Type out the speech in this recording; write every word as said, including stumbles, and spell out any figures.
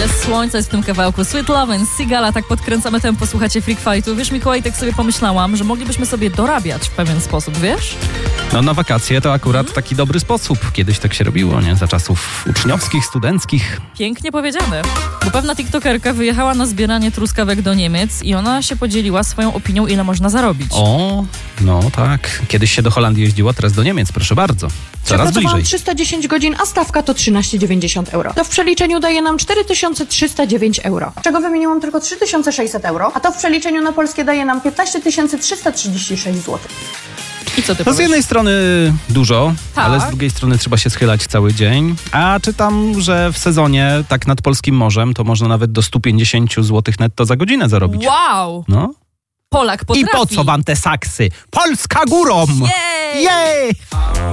Ile słońca jest w tym kawałku. Sweet Love and Sigala, tak podkręcamy tempo, słuchacie Freak Fightu. Wiesz, Mikołaj, tak sobie pomyślałam, że moglibyśmy sobie dorabiać w pewien sposób, wiesz? No na wakacje to akurat hmm? taki dobry sposób. Kiedyś tak się robiło, nie? Za czasów uczniowskich, studenckich. Pięknie powiedziane. Bo pewna tiktokerka wyjechała na zbieranie truskawek do Niemiec i ona się podzieliła swoją opinią, ile można zarobić. O, no tak. Kiedyś się do Holandii jeździło, teraz do Niemiec, proszę bardzo. Coraz bliżej. trzysta dziesięć godzin, a stawka to trzynaście dziewięćdziesiąt euro. To w przeliczeniu daje nam cztery tysiące trzysta dziewięć euro. Czego wymieniłam tylko trzy tysiące sześćset euro, a to w przeliczeniu na polskie daje nam piętnaście tysięcy trzysta trzydzieści sześć złotych. I co ty No powiesz? z jednej strony dużo, tak. ale z drugiej strony trzeba się schylać cały dzień. A czytam, że w sezonie tak nad polskim morzem to można nawet do sto pięćdziesiąt złotych netto za godzinę zarobić. Wow! No. Polak potrafi. I po co wam te saksy? Polska górą! Jej! Jej!